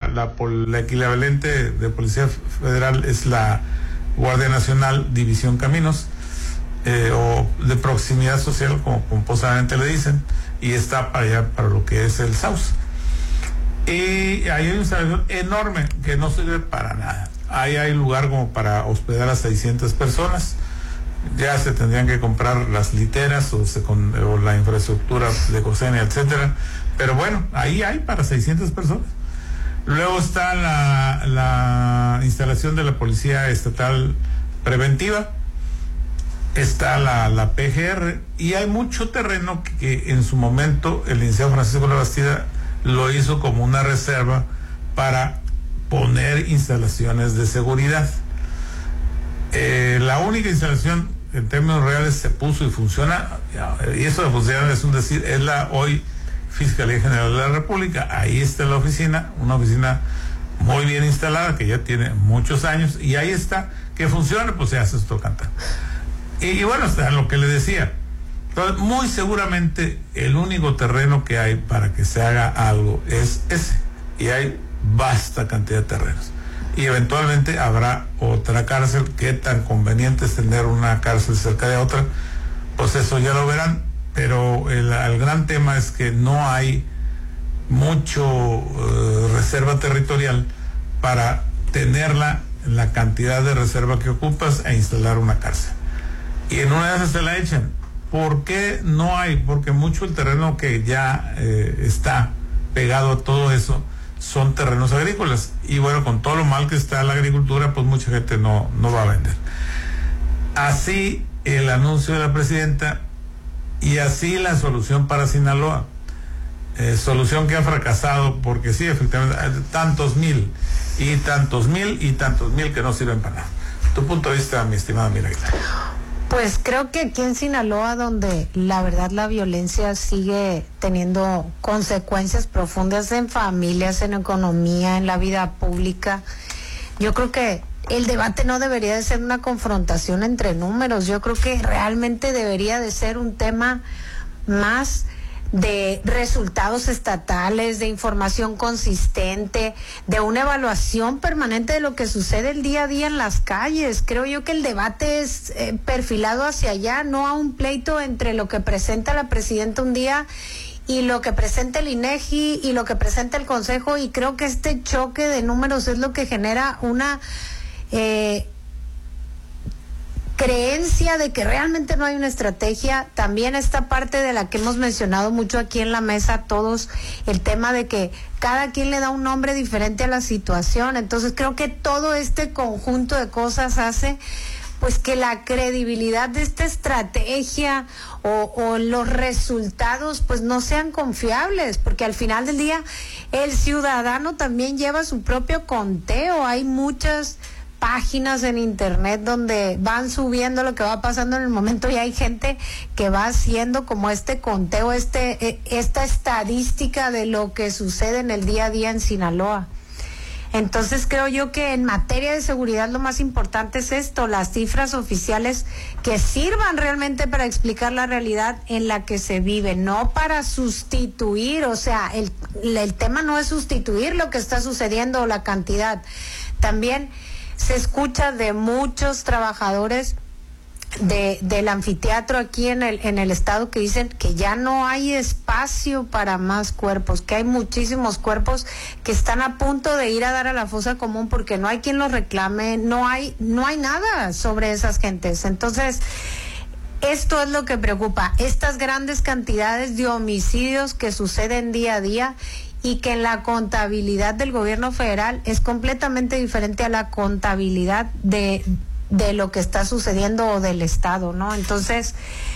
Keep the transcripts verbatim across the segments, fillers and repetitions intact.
la, la equivalente de Policía Federal es la Guardia Nacional División Caminos, eh, o de proximidad social, como pomposamente le dicen, y está para allá, para lo que es el Sauce. Y ahí hay una instalación enorme que no sirve para nada. Ahí hay lugar como para hospedar a seiscientas personas. Ya se tendrían que comprar las literas o, se con, o la infraestructura de cocina, etcétera. Pero bueno, ahí hay para seiscientas personas. Luego está la, la instalación de la Policía Estatal Preventiva. Está la, la P G R. Y hay mucho terreno que, que en su momento el licenciado Francisco Labastida lo hizo como una reserva para poner instalaciones de seguridad. Eh, la única instalación en términos reales se puso y funciona, y eso de funcionar es un decir, es la hoy Fiscalía General de la República. Ahí está la oficina, una oficina muy bien instalada que ya tiene muchos años, y ahí está, que funciona, pues se hace esto cantar. Y, y bueno, está lo que le decía. Entonces, muy seguramente el único terreno que hay para que se haga algo es ese, y hay vasta cantidad de terrenos. Y eventualmente habrá otra cárcel. Qué tan conveniente es tener una cárcel cerca de otra, pues eso ya lo verán. Pero el, el gran tema es que no hay mucho uh, reserva territorial para tenerla en la cantidad de reserva que ocupas e instalar una cárcel. Y en una de esas se la echan. ¿Por qué no hay? Porque mucho el terreno que ya eh, está pegado a todo eso son terrenos agrícolas, y bueno, con todo lo mal que está la agricultura, pues mucha gente no, no va a vender. Así el anuncio de la presidenta, y así la solución para Sinaloa, eh, solución que ha fracasado, porque sí, efectivamente, hay tantos mil, y tantos mil, y tantos mil que no sirven para nada. Tu punto de vista, mi estimada Mira Aguilar. Pues creo que aquí en Sinaloa, donde la verdad la violencia sigue teniendo consecuencias profundas en familias, en economía, en la vida pública, yo creo que el debate no debería de ser una confrontación entre números. Yo creo que realmente debería de ser un tema más de resultados estatales, de información consistente, de una evaluación permanente de lo que sucede el día a día en las calles. Creo yo que el debate es eh, perfilado hacia allá, no a un pleito entre lo que presenta la presidenta un día y lo que presenta el INEGI y lo que presenta el Consejo, y creo que este choque de números es lo que genera una eh, creencia de que realmente no hay una estrategia. También esta parte de la que hemos mencionado mucho aquí en la mesa todos, el tema de que cada quien le da un nombre diferente a la situación. Entonces creo que todo este conjunto de cosas hace pues que la credibilidad de esta estrategia o, o los resultados pues no sean confiables, porque al final del día el ciudadano también lleva su propio conteo. Hay muchas páginas en internet donde van subiendo lo que va pasando en el momento, y hay gente que va haciendo como este conteo, este eh, esta estadística de lo que sucede en el día a día en Sinaloa. Entonces creo yo que en materia de seguridad lo más importante es esto, las cifras oficiales que sirvan realmente para explicar la realidad en la que se vive, no para sustituir. O sea, el, el tema no es sustituir lo que está sucediendo o la cantidad. También se escucha de muchos trabajadores de, del anfiteatro aquí en el, en el estado que dicen que ya no hay espacio para más cuerpos, que hay muchísimos cuerpos que están a punto de ir a dar a la fosa común porque no hay quien los reclame, no hay, no hay nada sobre esas gentes. Entonces, esto es lo que preocupa, estas grandes cantidades de homicidios que suceden día a día, y que en la contabilidad del gobierno federal es completamente diferente a la contabilidad de, de lo que está sucediendo o del estado, ¿no? Entonces,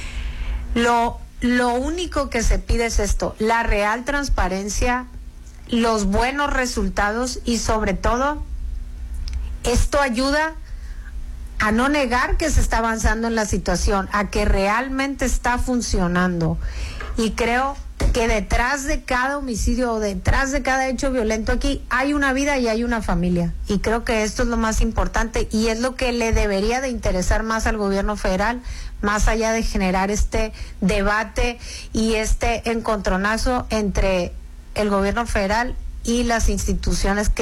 lo, lo único que se pide es esto, la real transparencia, los buenos resultados, y sobre todo, esto ayuda a no negar que se está avanzando en la situación, a que realmente está funcionando. Y creo que detrás de cada homicidio o detrás de cada hecho violento aquí hay una vida y hay una familia, y creo que esto es lo más importante y es lo que le debería de interesar más al gobierno federal, más allá de generar este debate y este encontronazo entre el gobierno federal y las instituciones que